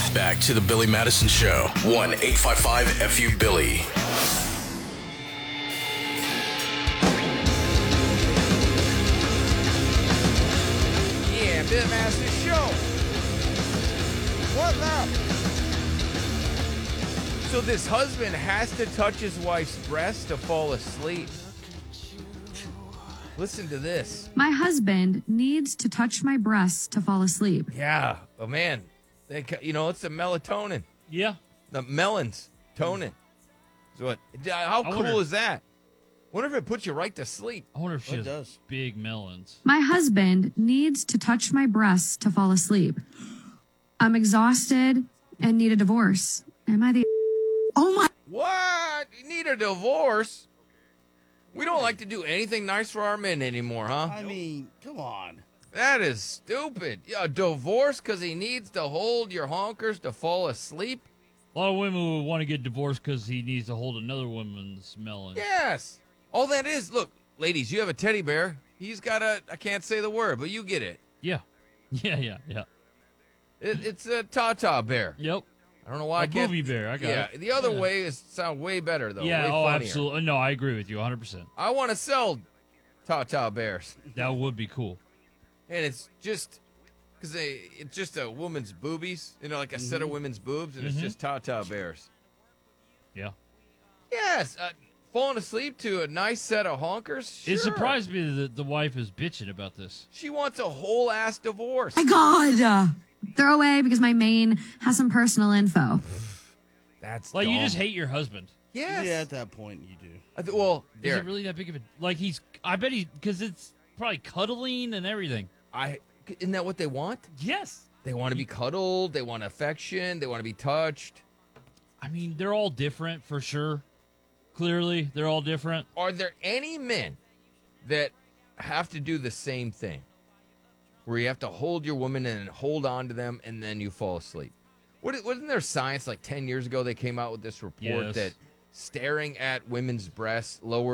Back to the Billy Madison Show. 1-855-FU-BILLY. Yeah, Billy Madison Show. What's up? So this husband has to touch his wife's breast to fall asleep. Listen to this. My husband needs to touch my breasts to fall asleep. Yeah. Oh, man. It's the melatonin. Yeah. The melons. Tonin. So what? How cool is that? Wonder if it puts you right to sleep. I wonder if she It has does. big melons. My husband needs to touch my breasts to fall asleep. I'm exhausted and need a divorce. Am I the... Oh my... What? You need a divorce? We don't like to do anything nice for our men anymore, huh? I mean, come on. That is stupid. Yeah, a divorce because he needs to hold your honkers to fall asleep? A lot of women would want to get divorced because he needs to hold another woman's melon. Yes. All that is, look, ladies, you have a teddy bear. He's got I can't say the word, but you get it. Yeah. Yeah. It's a Tata bear. Yep. I don't know why I A can't. movie bear. I got Yeah, it. the other Yeah. way is sound way better, though. Yeah, way oh, funnier. absolutely. No, I agree with you 100%. I want to sell Tata bears. That would be cool. And it's just because it's just a woman's boobies, like a set of women's boobs, and it's just Tata bears. Yeah. Yes, falling asleep to a nice set of honkers. Sure. It surprised me that the wife is bitching about this. She wants a whole ass divorce. My God! Throw away because my main has some personal info. That's Like, you dumb. just hate your husband. Yes. Yeah, at that point, you do. Well, Is Derek, it really that big of a... Like, I bet because it's probably cuddling and everything. isn't that what they want? Yes. They want to be cuddled. They want affection. They want to be touched. I mean, they're all different for sure. Clearly, they're all different. Are there any men that have to do the same thing? Where you have to hold your woman and hold on to them and then you fall asleep? Wasn't there science like 10 years ago they came out with this report Yes. that staring at women's breasts lowers